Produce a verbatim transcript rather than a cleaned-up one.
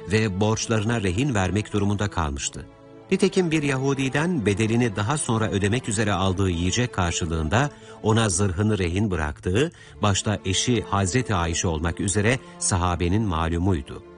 ve borçlarına rehin vermek durumunda kalmıştı. Nitekim bir Yahudiden bedelini daha sonra ödemek üzere aldığı yiyecek karşılığında ona zırhını rehin bıraktığı, başta eşi Hazreti Ayşe olmak üzere sahabenin malumuydu.